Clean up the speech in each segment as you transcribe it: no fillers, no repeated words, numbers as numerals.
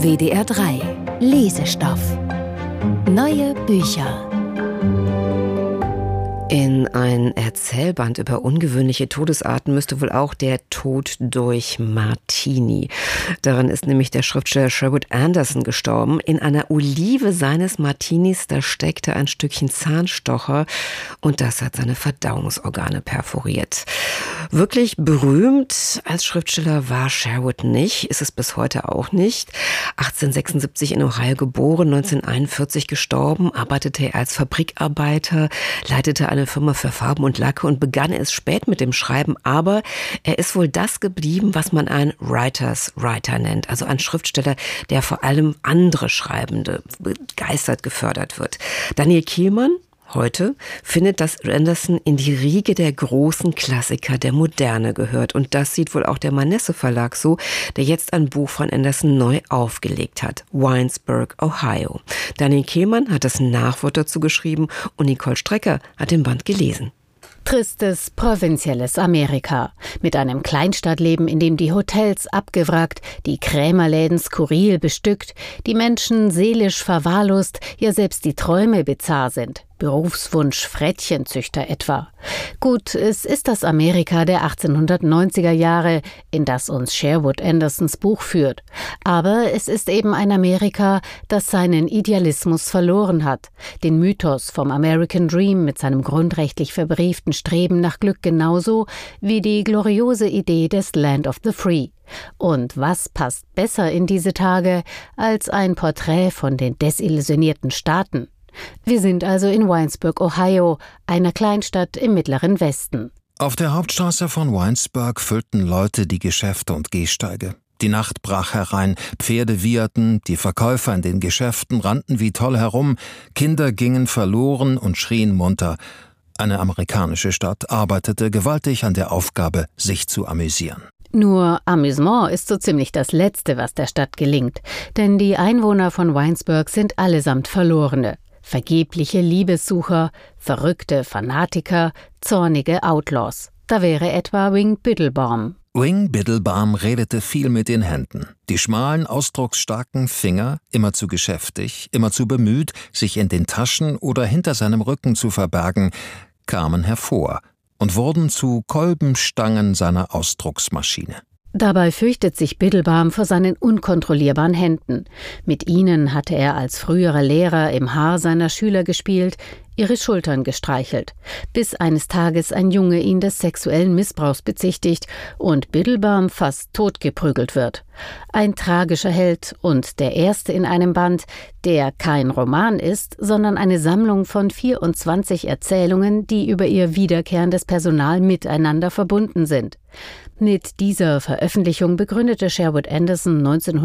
WDR 3 Lesestoff. Neue Bücher. In ein Erzählband über ungewöhnliche Todesarten müsste wohl auch der Tod durch Martini. Daran ist nämlich der Schriftsteller Sherwood Anderson gestorben. In einer Olive seines Martinis, da steckte ein Stückchen Zahnstocher und das hat seine Verdauungsorgane perforiert. Wirklich berühmt als Schriftsteller war Sherwood nicht, ist es bis heute auch nicht. 1876 in Ohio geboren, 1941 gestorben, arbeitete er als Fabrikarbeiter, leitete eine Firma für Farben und Lacke und begann erst spät mit dem Schreiben, aber er ist wohl das geblieben, was man ein Writers Writer nennt, also ein Schriftsteller, der vor allem andere Schreibende begeistert gefördert wird. Daniel Kehlmann heute findet, dass Anderson in die Riege der großen Klassiker der Moderne gehört. Und das sieht wohl auch der Manesse Verlag so, der jetzt ein Buch von Anderson neu aufgelegt hat. Winesburg, Ohio. Daniel Kehlmann hat das Nachwort dazu geschrieben und Nicole Strecker hat den Band gelesen. Tristes, provinzielles Amerika. Mit einem Kleinstadtleben, in dem die Hotels abgewrackt, die Krämerläden skurril bestückt, die Menschen seelisch verwahrlost, ja selbst die Träume bizarr sind. Berufswunsch Frettchenzüchter etwa. Gut, es ist das Amerika der 1890er Jahre, in das uns Sherwood Andersons Buch führt. Aber es ist eben ein Amerika, das seinen Idealismus verloren hat. Den Mythos vom American Dream mit seinem grundrechtlich verbrieften Streben nach Glück genauso wie die gloriose Idee des Land of the Free. Und was passt besser in diese Tage als ein Porträt von den desillusionierten Staaten? Wir sind also in Winesburg, Ohio, einer Kleinstadt im mittleren Westen. Auf der Hauptstraße von Winesburg füllten Leute die Geschäfte und Gehsteige. Die Nacht brach herein, Pferde wieherten, die Verkäufer in den Geschäften rannten wie toll herum, Kinder gingen verloren und schrien munter. Eine amerikanische Stadt arbeitete gewaltig an der Aufgabe, sich zu amüsieren. Nur Amüsement ist so ziemlich das Letzte, was der Stadt gelingt. Denn die Einwohner von Winesburg sind allesamt Verlorene. Vergebliche Liebessucher, verrückte Fanatiker, zornige Outlaws. Da wäre etwa Wing Biddlebaum. Wing Biddlebaum redete viel mit den Händen. Die schmalen, ausdrucksstarken Finger, immer zu geschäftig, immer zu bemüht, sich in den Taschen oder hinter seinem Rücken zu verbergen, kamen hervor und wurden zu Kolbenstangen seiner Ausdrucksmaschine. Dabei fürchtet sich Biddlebaum vor seinen unkontrollierbaren Händen. Mit ihnen hatte er als früherer Lehrer im Haar seiner Schüler gespielt, ihre Schultern gestreichelt, bis eines Tages ein Junge ihn des sexuellen Missbrauchs bezichtigt und Biddlebaum fast totgeprügelt wird. Ein tragischer Held und der erste in einem Band, der kein Roman ist, sondern eine Sammlung von 24 Erzählungen, die über ihr wiederkehrendes Personal miteinander verbunden sind. Mit dieser Veröffentlichung begründete Sherwood Anderson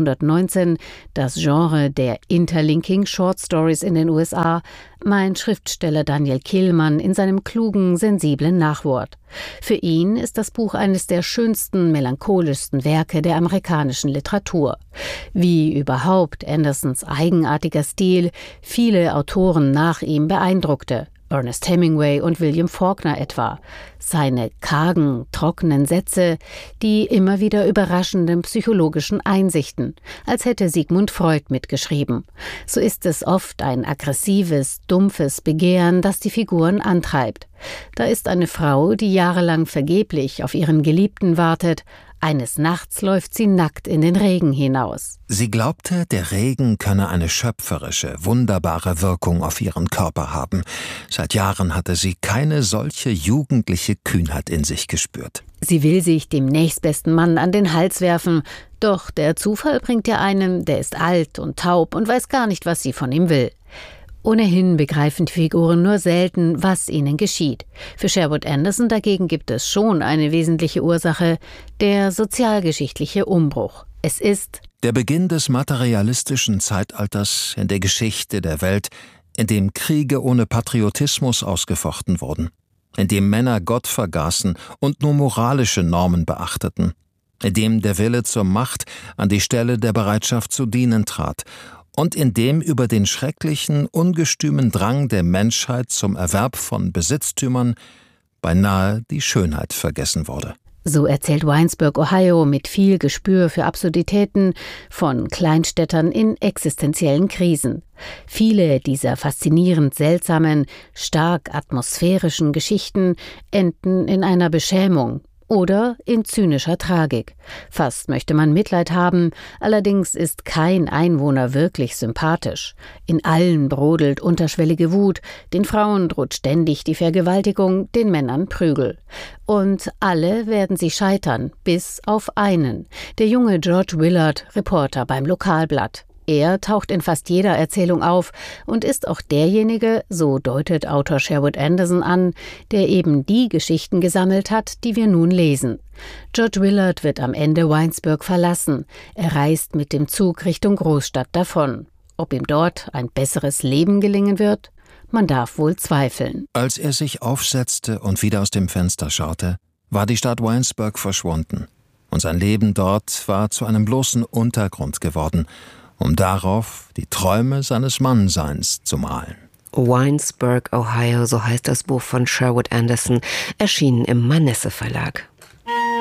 1919 das Genre der Interlinking Short Stories in den USA, meint Schriftsteller Daniel Kehlmann in seinem klugen, sensiblen Nachwort. Für ihn ist das Buch eines der schönsten, melancholischsten Werke der amerikanischen Literatur. Wie überhaupt Andersons eigenartiger Stil viele Autoren nach ihm beeindruckte. Ernest Hemingway und William Faulkner etwa. Seine kargen, trockenen Sätze, die immer wieder überraschenden psychologischen Einsichten, als hätte Sigmund Freud mitgeschrieben. So ist es oft ein aggressives, dumpfes Begehren, das die Figuren antreibt. Da ist eine Frau, die jahrelang vergeblich auf ihren Geliebten wartet. Eines Nachts läuft sie nackt in den Regen hinaus. Sie glaubte, der Regen könne eine schöpferische, wunderbare Wirkung auf ihren Körper haben. Seit Jahren hatte sie keine solche jugendliche Kühnheit in sich gespürt. Sie will sich dem nächstbesten Mann an den Hals werfen, doch der Zufall bringt ihr einen, der ist alt und taub und weiß gar nicht, was sie von ihm will. Ohnehin begreifen die Figuren nur selten, was ihnen geschieht. Für Sherwood Anderson dagegen gibt es schon eine wesentliche Ursache, der sozialgeschichtliche Umbruch. Es ist der Beginn des materialistischen Zeitalters in der Geschichte der Welt, in dem Kriege ohne Patriotismus ausgefochten wurden, in dem Männer Gott vergaßen und nur moralische Normen beachteten, in dem der Wille zur Macht an die Stelle der Bereitschaft zu dienen trat und in dem über den schrecklichen, ungestümen Drang der Menschheit zum Erwerb von Besitztümern beinahe die Schönheit vergessen wurde. So erzählt Winesburg, Ohio, mit viel Gespür für Absurditäten von Kleinstädtern in existenziellen Krisen. Viele dieser faszinierend seltsamen, stark atmosphärischen Geschichten enden in einer Beschämung oder in zynischer Tragik. Fast möchte man Mitleid haben, allerdings ist kein Einwohner wirklich sympathisch. In allen brodelt unterschwellige Wut, den Frauen droht ständig die Vergewaltigung, den Männern Prügel. Und alle werden sie scheitern, bis auf einen, der junge George Willard, Reporter beim Lokalblatt. Er taucht in fast jeder Erzählung auf und ist auch derjenige, so deutet Autor Sherwood Anderson an, der eben die Geschichten gesammelt hat, die wir nun lesen. George Willard wird am Ende Winesburg verlassen. Er reist mit dem Zug Richtung Großstadt davon. Ob ihm dort ein besseres Leben gelingen wird? Man darf wohl zweifeln. Als er sich aufsetzte und wieder aus dem Fenster schaute, war die Stadt Winesburg verschwunden. Und sein Leben dort war zu einem bloßen Untergrund geworden, um darauf die Träume seines Mannseins zu malen. Winesburg, Ohio, so heißt das Buch von Sherwood Anderson, erschienen im Manesse Verlag.